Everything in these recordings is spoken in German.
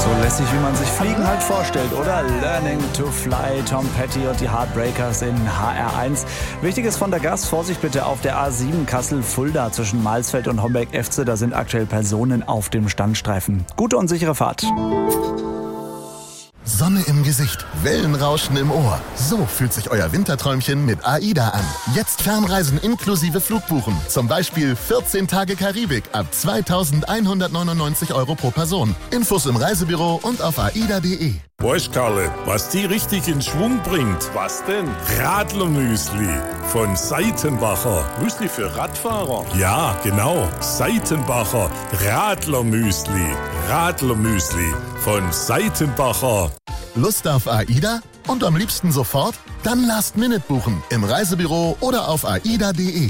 So lässig, wie man sich Fliegen halt vorstellt, oder? Learning to Fly, Tom Petty und die Heartbreakers in HR1. Wichtiges von der Gast, Vorsicht bitte auf der A7 Kassel-Fulda zwischen Mahlsfeld und Homberg-Efze. Da sind aktuell Personen auf dem Standstreifen. Gute und sichere Fahrt. Sonne im Gesicht, Wellenrauschen im Ohr. So fühlt sich euer Winterträumchen mit AIDA an. Jetzt Fernreisen inklusive Flugbuchen. Zum Beispiel 14 Tage Karibik ab 2.199 € pro Person. Infos im Reisebüro und auf aida.de. Weißt Karle, was die richtig in Schwung bringt? Was denn? Radlermüsli von Seitenbacher. Müsli für Radfahrer? Ja, genau. Seitenbacher Radlermüsli. Radlermüsli von Seitenbacher. Lust auf AIDA? Und am liebsten sofort? Dann Last Minute buchen im Reisebüro oder auf aida.de.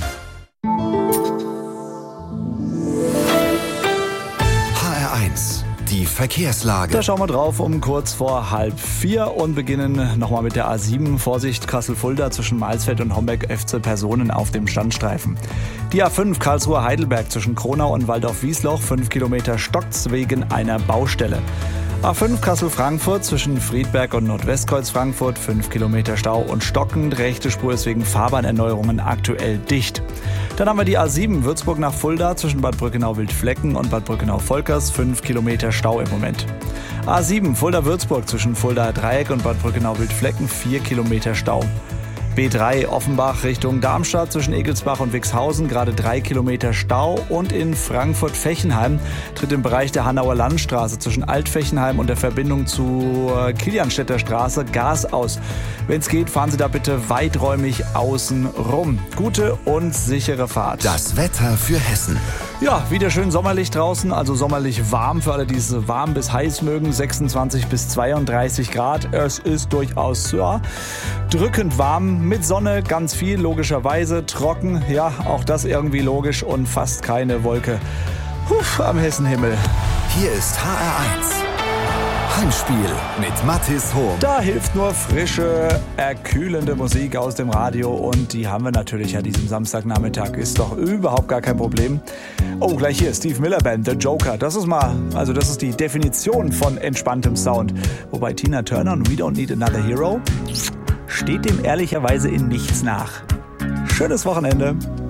HR1, die Verkehrslage. Da schauen wir drauf um kurz vor 3:30 und beginnen nochmal mit der A7. Vorsicht, Kassel-Fulda zwischen Mahlsfeld und Homberg-Efze, Personen auf dem Standstreifen. Die A5 Karlsruhe-Heidelberg zwischen Kronau und Waldorf-Wiesloch, 5 Kilometer stockt's wegen einer Baustelle. A5 Kassel-Frankfurt zwischen Friedberg und Nordwestkreuz Frankfurt, 5 Kilometer Stau und stockend. Rechte Spur ist wegen Fahrbahnerneuerungen aktuell dicht. Dann haben wir die A7 Würzburg nach Fulda zwischen Bad Brückenau-Wildflecken und Bad Brückenau-Volkers, 5 Kilometer Stau im Moment. A7 Fulda-Würzburg zwischen Fulda-Dreieck und Bad Brückenau-Wildflecken, 4 Kilometer Stau. B3 Offenbach Richtung Darmstadt zwischen Egelsbach und Wixhausen, gerade 3 Kilometer Stau. Und in Frankfurt-Fechenheim tritt im Bereich der Hanauer Landstraße zwischen Alt-Fechenheim und der Verbindung zur Kilianstädter Straße Gas aus. Wenn es geht, fahren Sie da bitte weiträumig außen rum. Gute und sichere Fahrt. Das Wetter für Hessen. Ja, wieder schön sommerlich draußen, also sommerlich warm für alle, die es warm bis heiß mögen, 26 bis 32 Grad. Es ist durchaus drückend warm, mit Sonne ganz viel, logischerweise trocken, ja, auch das irgendwie logisch und fast keine Wolke am Hessenhimmel. Hier ist HR1. Heimspiel mit Mathis Hohm. Da hilft nur frische, erkühlende Musik aus dem Radio und die haben wir natürlich an diesem Samstagnachmittag. Ist doch überhaupt gar kein Problem. Oh, gleich hier, Steve Miller Band, The Joker. Das ist die Definition von entspanntem Sound. Wobei Tina Turner und We Don't Need Another Hero steht dem ehrlicherweise in nichts nach. Schönes Wochenende.